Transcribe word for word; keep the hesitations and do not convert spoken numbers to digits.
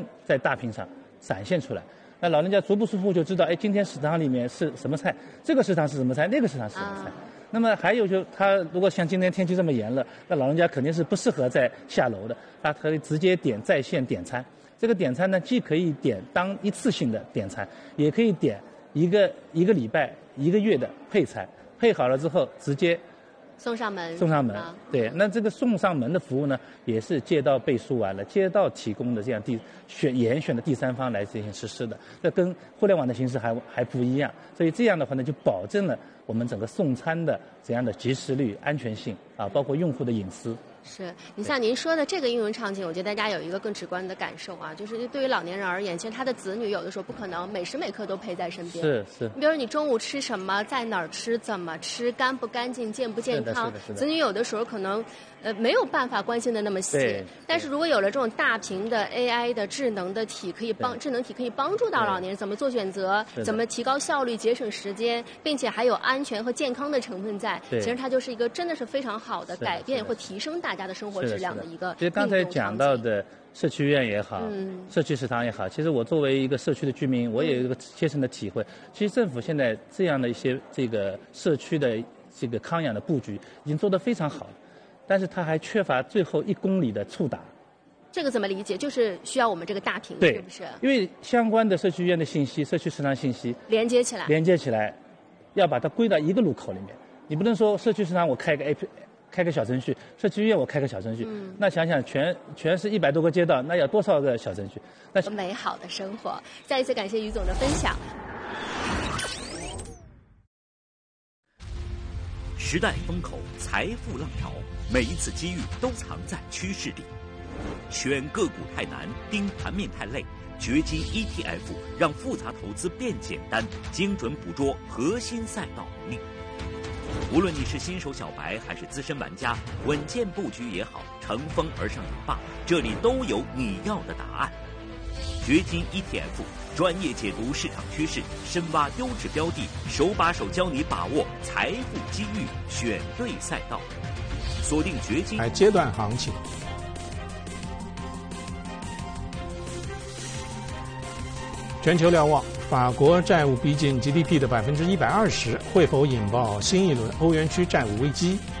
灯在大屏上闪现出来。那老人家足不出户就知道，哎，今天食堂里面是什么菜，这个食堂是什么菜，那个食堂是什么菜。啊、那么还有就他如果像今天天气这么炎热，那老人家肯定是不适合再下楼的，他可以直接点在线点餐。这个点餐呢，既可以点当一次性的点餐，也可以点一个一个礼拜、一个月的配餐，配好了之后直接送上门。 送上门， 啊、 对。那这个送上门的服务呢，也是街道背书完了，街道提供的这样第选严选的第三方来进行实施的，这跟互联网的形式还还不一样。所以这样的话呢，就保证了我们整个送餐的这样的及时率、安全性啊，包括用户的隐私。 是你像您说的这个应用场景，我觉得大家有一个更直观的感受啊，就是对于老年人而言，其实他的子女有的时候不可能每时每刻都陪在身边。 是是。 你比如说你中午吃什么，在哪儿吃，怎么吃，干不干净，健不健康，子女有的时候可能呃没有办法关心的那么细。但是如果有了这种大屏的 A I 的智能的体，可以帮智能体可以帮助到老年人怎么做选择，怎么提高效率、节省时间，并且还有安全和健康的成分在。其实它就是一个真的是非常好的改变或提升大家的生活质量的一个。 其实刚才讲到的社区医院也好，嗯、社区食堂也好，其实我作为一个社区的居民，我也有一个切身的体会。嗯、其实政府现在这样的一些这个社区的这个康养的布局已经做得非常好，但是它还缺乏最后一公里的触达。 这个怎么理解？就是需要我们这个大屏， 对， 是不是？ 因为相关的社区医院的信息、社区食堂信息连接起来， 连接起来，要把它归到一个路口里面。你不能说社区食堂我开个 A P P。开个小程序，社区医院我开个小程序，嗯、那想想全全是一百多个街道，那要多少个小程序？那美好的生活。再一次感谢于总的分享。 时代风口，财富浪潮，每一次机遇都藏在趋势里。选个股太难，盯盘面太累，掘金 E T F 让复杂投资变简单，精准捕捉核心赛道能力。无论你是新手小白还是资深玩家，稳健布局也好，乘风而上也罢，这里都有你要的答案。掘金 E T F 专业解读市场趋势，深挖优质标的，手把手教你把握财富机遇，选对赛道。锁定掘金阶段行情。全球瞭望，法国债务逼近 G D P 的百分之一百二十，会否引爆新一轮欧元区债务危机？